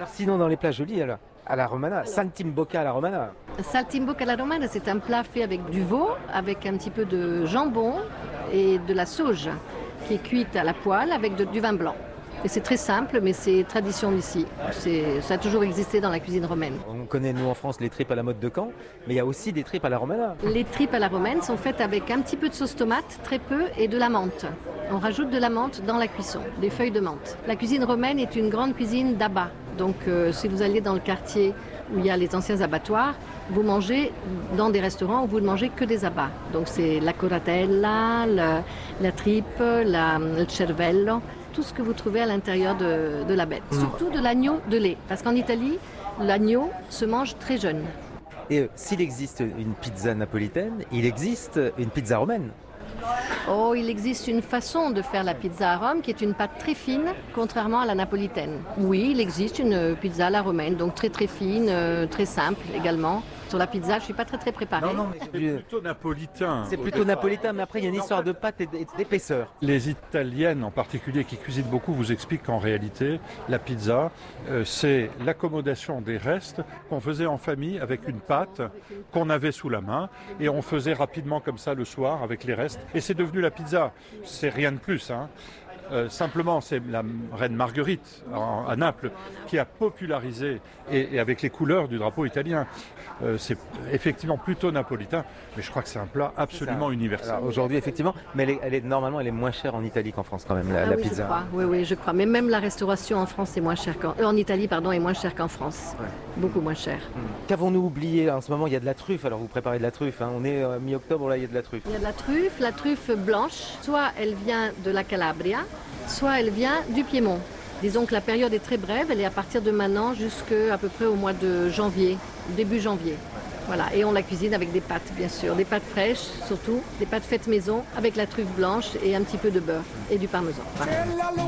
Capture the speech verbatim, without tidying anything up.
Alors sinon, dans les plats jolis, alors, à la romana, saltimbocca à la romana. Saltimbocca alla romana, c'est un plat fait avec du veau, avec un petit peu de jambon et de la sauge qui est cuite à la poêle avec de- du vin blanc. Et c'est très simple, mais c'est tradition d'ici. C'est- Ça a toujours existé dans la cuisine romaine. On connaît, nous, en France, les tripes à la mode de Caen, mais il y a aussi des tripes à la romana. Les tripes à la romaine sont faites avec un petit peu de sauce tomate, très peu, et de la menthe. On rajoute de la menthe dans la cuisson, des feuilles de menthe. La cuisine romaine est une grande cuisine d'abat. Donc euh, si vous allez dans le quartier où il y a les anciens abattoirs, vous mangez dans des restaurants où vous ne mangez que des abats. Donc c'est la coratella, la, la tripe, la, le cervello, tout ce que vous trouvez à l'intérieur de, de la bête. Surtout de l'agneau de lait, parce qu'en Italie, l'agneau se mange très jeune. Et euh, s'il existe une pizza napolitaine, il existe une pizza romaine. Oh, il existe une façon de faire la pizza à Rome qui est une pâte très fine, contrairement à la napolitaine. Oui, il existe une pizza à la romaine, donc très très fine, euh, très simple également. Sur la pizza, je suis pas très très préparée. C'est plutôt napolitain. C'est plutôt napolitain, mais après il y a une histoire de pâte et d'épaisseur. Les Italiennes en particulier qui cuisinent beaucoup vous expliquent qu'en réalité, la pizza, euh, c'est l'accommodation des restes qu'on faisait en famille avec une pâte qu'on avait sous la main et on faisait rapidement comme ça le soir avec les restes. Et c'est devenu la pizza. C'est rien de plus, hein. Euh, simplement, c'est la reine Marguerite en- à Naples qui a popularisé, et, et avec les couleurs du drapeau italien. Euh, c'est effectivement plutôt napolitain, mais je crois que c'est un plat absolument universel. Alors, aujourd'hui, effectivement, mais elle est, elle est- normalement, elle est moins chère en Italie qu'en France quand même, la, Ah la oui, pizza. je crois. Oui, oui, je crois. Mais même la restauration en France est moins chère qu'en... euh, en Italie, pardon, est moins chère qu'en France. Ouais. Beaucoup moins chère. Qu'avons-nous oublié en ce moment? Il y a de la truffe, alors vous préparez de la truffe, hein. On est euh, mi-octobre, là il y a de la truffe. Il y a de la truffe, la truffe blanche, soit elle vient de la Calabria, soit elle vient du Piémont. Disons que la période est très brève, elle est à partir de maintenant jusqu'à peu près au mois de janvier, début janvier. Voilà, et on la cuisine avec des pâtes, bien sûr, des pâtes fraîches surtout, des pâtes faites maison avec la truffe blanche et un petit peu de beurre et du parmesan.